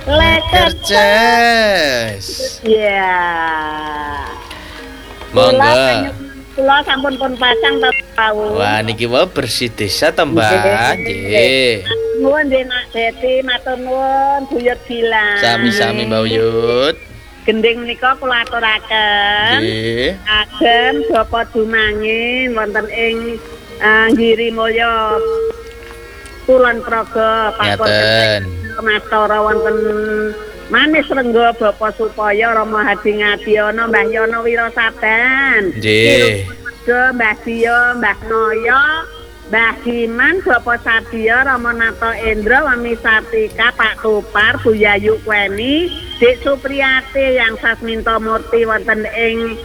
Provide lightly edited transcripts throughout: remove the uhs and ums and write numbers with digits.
Lekerces. Ya. Monggo. Kula sampun pun pasang tahu. Wah niki wae bersih desa to Mbak. Nggih. Nuwun nggih Nak Deti, matur nuwun buyut bilang. Sami-sami Mbak Uyut. Gending menika kula aturaken. Nggih. Agem Bapak Dumangin wonten ing Girimulya Kulon Progo Pak Ngaten. Mastara wonten Manis Renggo Bapak Supaya Rama Hadi Ngadiono Mbah Yono Wirasaban. Nggih. Mbah Dio, Mbah Noyo, Mbah Giman, Bapak Sadia, Ramanata Endra, Wami Sartika, Pak Tupar, Bu Yayu Kweni, Dik Supriyati yang Sasminto Murti wonten ing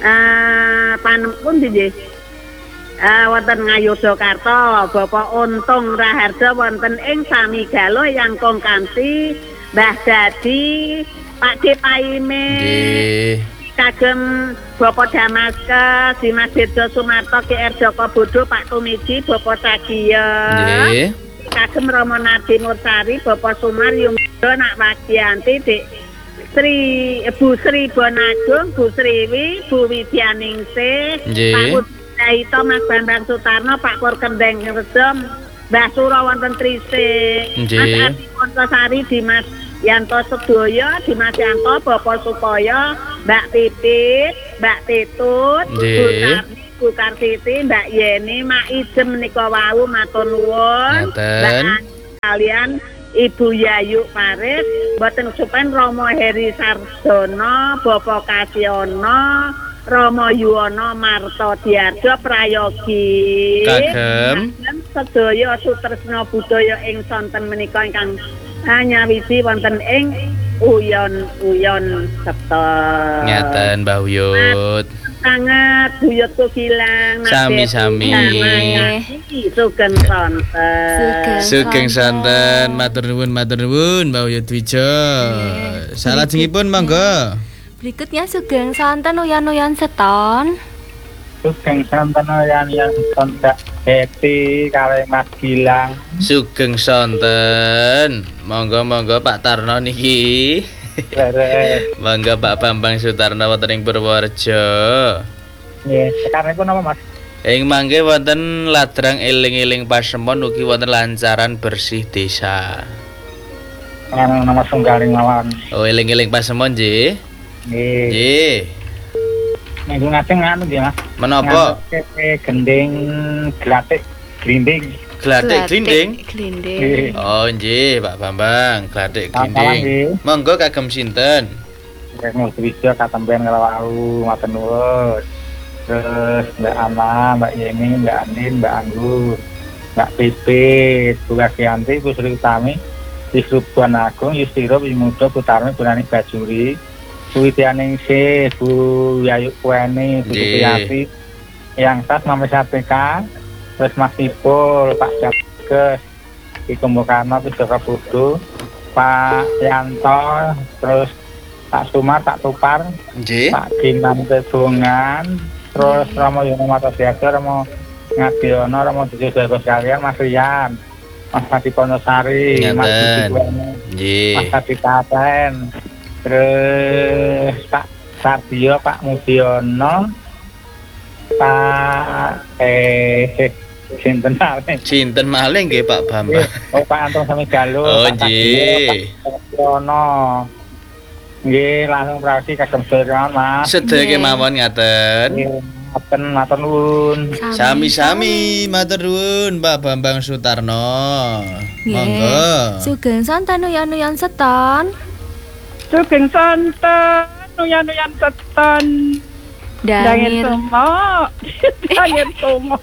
panempun nggih. Wonten Ngayogyakarta, Bapak Untung Raharja wonten ing Samigalo yang Kongkanti, Mbah Dadi, Pak Cipaime. Nggih. Kagem Bapak Damaska, Dimas Dirjo Sumarto, KR Joko Bodo, Pak Tumiji, Bapak Sagia. Nggih. Kagem Romo Nadi Mursari, Bapak Sumar Yungdo, Nak Wagianti, Dik Bu Sri Bonagung, Bu Sriwi, Bu Widyaningsih, Pak Udaito, Mas Bambang Sutarno, Pak Pur Kendeng Rejo, Mbah Suro wonten Trisik, Mas Adi Pontosari, Dimas Yanto Sedoyo, Dimas Yanto, Bapak Sukoyo, Mbak Pipit, Mbak Titut, Bu Tami, Bu Kartiti, Mbak Yeni, Mak Ijem menika wau matur nuwun. Mbak kalian Ibu Yayu Paris, mboten supen Romo Heri Sardono, Bapak Kasyono, Romo Yuwono Marto Diarjo Prayogi. Kagem sedaya sutresna budaya ing sonten menika ingkang nyawiji wonten ing uyon-uyon septa. Ngaten Mbah Uyut. Sangat buyutku Gilang. Sami-sami. Sugeng sonten. Sugeng sonten. Matur nuwun Mbah Uyut Wijo. Salajengipun monggo. Berikutnya Sugeng sonten uyan-uyan seton. Sugeng sonten uyan-uyan seton Mbak Heti kalih Mas Gilang. Sugeng sonten. Monggo Pak Tarno niki. Monggo Pak Bambang Sutarno wonten ing Purworejo. Nggih, sekarang iku napa Mas? Ing mangke wonten ladrang eling-eling pasemon ugi wonten lancaran bersih desa. Nama sunggaling mawon. Oh eling-eling pasemon nggih. Nggih. Nggih. Minggu ngajeng anu nggih Mas. Menapa? Gending glatik grinding. Glatik grinding. Oh nggih Pak Bambang, glatik grinding. Monggo kagem sinten? Kagem bisa katemben kala wau matur nuwun. Terus Mbak Ana, Mbak Yeni, Mbak Andin, Mbak Anggur, Mbak Pipit, Bu Kagianti, Bu Sri Utami, Disrubuan Agung, Yustiro, Wimudo, Bu Tarmi, Bu Nani Bajuri, Bu Widyaningsih, Bu Yayu Kweni, Bu Supriyati, yang tas Mama Sartika, terus Mas Ipul, Pak Jages, Ki Kumbukarno, Joko Bodo, Pak Yanto, terus Pak Sumar, Pak Tupar, Pak Giman Tebongan, terus Romo Yono Marto Diarjo, Romo Ngadiono, Romo Dijo Jago sekalian, Mas Rian, Mas Hadi Ponosari, Mas Didi, Mas Hadi Katen, terus Pak Sardio, Pak Mudiono, Pak Sinten malih nggih Pak Bambang. Oh Pak Anton Samigalo. Oh nggih. Ono. Nggih langsung praksi kagem sedaya Mas. Sedaya kemawon ngaten. Ngaten matur nuwun. Sami-sami matur nuwun Pak Bambang Sutarno. Monggo. Sugeng sonten uyan-uyan seton. Sugeng sonten uyan-uyan seton. Dangir Tomo.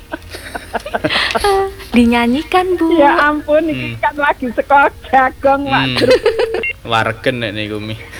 Dinyanyikan Bu. Ya ampun, ini kan lagi sekolah jagung Wargen nek niku mi.